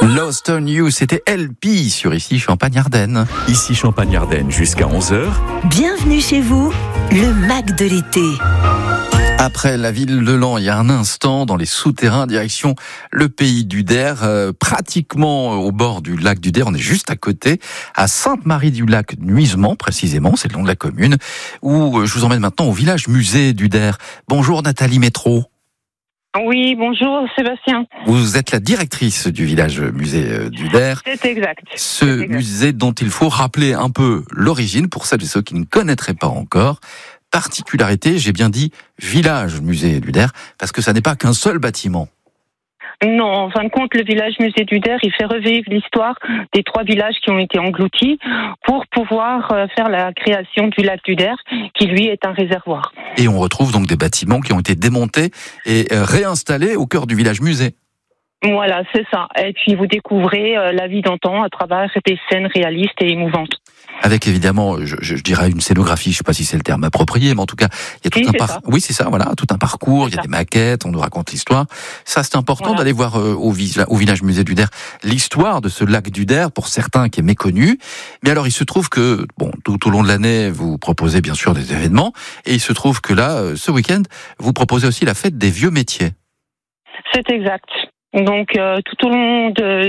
Lost on You, c'était LP sur Ici Champagne-Ardenne. Ici Champagne-Ardenne jusqu'à 11h. Bienvenue chez vous, le Mac de l'été. Après la ville de Laon, il y a un instant, dans les souterrains, direction le pays d'Uder, pratiquement au bord du lac d'Uder. On est juste à côté, à Sainte-Marie-du-Lac-Nuisement, précisément, c'est le nom de la commune, où je vous emmène maintenant au village musée d'Uder. Bonjour Nathalie Métro. Oui, bonjour Sébastien. Vous êtes la directrice du village musée d'Uder. C'est exact. Ce musée dont il faut rappeler un peu l'origine, pour celles et ceux qui ne connaîtraient pas encore. Particularité, j'ai bien dit village musée d'Uder, parce que ça n'est pas qu'un seul bâtiment. Non, en fin de compte, le village musée d'Uder, il fait revivre l'histoire des 3 villages qui ont été engloutis pour pouvoir faire la création du lac d'Uder, qui lui est un réservoir. Et on retrouve donc des bâtiments qui ont été démontés et réinstallés au cœur du village musée. Voilà, c'est ça. Et puis vous découvrez la vie d'antan à travers des scènes réalistes et émouvantes. Avec évidemment, je dirais une scénographie, je ne sais pas si c'est le terme approprié, mais en tout cas, il y a tout un parcours. Oui, c'est ça, voilà, tout un parcours, il y a des maquettes, on nous raconte l'histoire. Ça, c'est important d'aller voir au village musée d'Uder l'histoire de ce lac d'Uder, pour certains qui est méconnu. Mais alors, il se trouve que, tout au long de l'année, vous proposez bien sûr des événements, et il se trouve que là, ce week-end, vous proposez aussi la fête des vieux métiers. C'est exact. Donc, tout au long